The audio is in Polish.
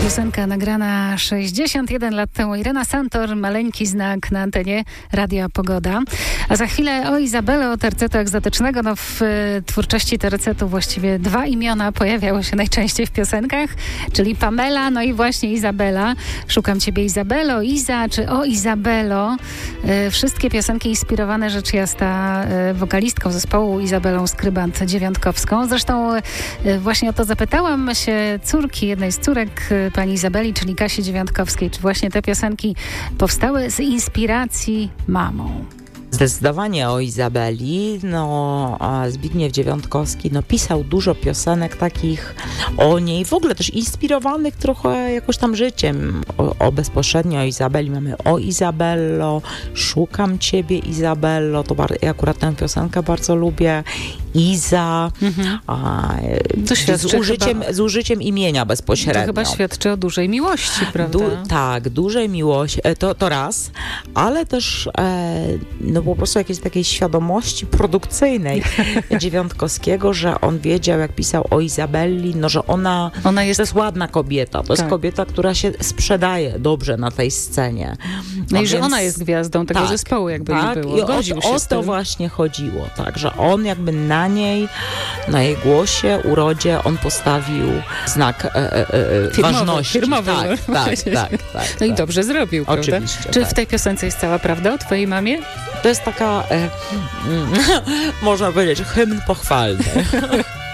Piosenka nagrana 61 lat temu. Irena Santor, Maleńki znak na antenie Radia Pogoda. A za chwilę o Izabelo, tercetu egzotycznego. No w twórczości tercetu właściwie dwa imiona pojawiały się najczęściej w piosenkach, czyli Pamela, no i właśnie Izabela. Szukam ciebie, Izabelo, Iza czy o Izabelo. Wszystkie piosenki inspirowane rzecz jasna wokalistką zespołu Izabelą Skrybant-Dziewiątkowską. Zresztą właśnie o to zapytałam się córki, jednej z córek pani Izabeli, czyli Kasi Dziewiątkowskiej, czy właśnie te piosenki powstały z inspiracji mamą. Zdecydowanie o Izabeli. Zbigniew Dziewiątkowski pisał dużo piosenek takich o niej, w ogóle też inspirowanych trochę jakoś tam życiem. Bezpośrednio o Izabeli mamy o Izabello, Szukam ciebie, Izabello. Ja akurat tę piosenkę bardzo lubię. Iza, z użyciem imienia bezpośrednio. To chyba świadczy o dużej miłości, prawda? Tak, dużej miłości, to raz, ale też po prostu jakiejś takiej świadomości produkcyjnej Dziewiątkowskiego, że on wiedział, jak pisał o Izabeli, że ona to jest ładna kobieta, to jest kobieta, która się sprzedaje dobrze na tej scenie. No i że ona jest gwiazdą tego zespołu, jakby nie było. I o to właśnie chodziło, tak, że on jakby na niej, na jej głosie, urodzie, on postawił znak ważności. Firmowy. Tak. No i dobrze zrobił, prawda? Oczywiście. Czy w tej piosence jest cała prawda o twojej mamie? To jest taka, można powiedzieć, hymn pochwalny.